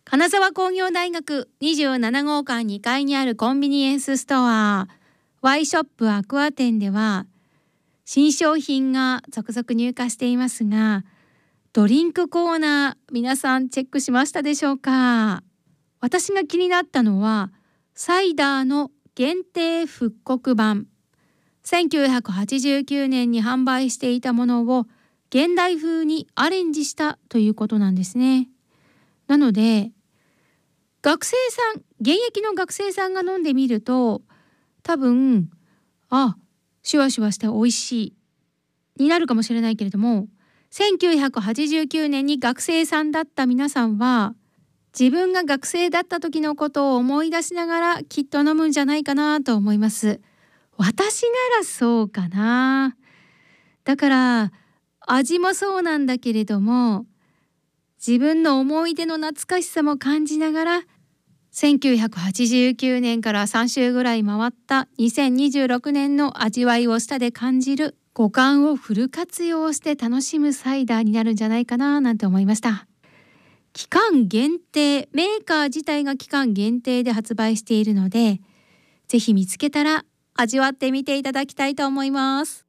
金沢工業大学27号館2階にあるコンビニエンスストアワイショップアクア店では新商品が続々入荷していますが、ドリンクコーナー皆さんチェックしましたでしょうか。私が気になったのはサイダーの限定復刻版。1989年に販売していたものを現代風にアレンジしたということなんですね。なので学生さん、現役の学生さんが飲んでみると多分シュワシュワして美味しいになるかもしれないけれども、1989年に学生さんだった皆さんは自分が学生だった時のことを思い出しながらきっと飲むんじゃないかなと思います。私ならそうかな。だから味もそうなんだけれども、自分の思い出の懐かしさも感じながら、1989年から3週ぐらい回った2026年の味わいを舌で感じる、五感をフル活用して楽しむサイダーになるんじゃないかななんて思いました。期間限定、メーカー自体が期間限定で発売しているので、ぜひ見つけたら味わってみていただきたいと思います。